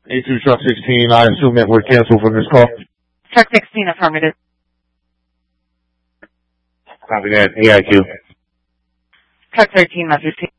A2 truck 16, I assume that we're canceled from this call. Truck 16, affirmative. Copy that. AIQ. Truck 13, message.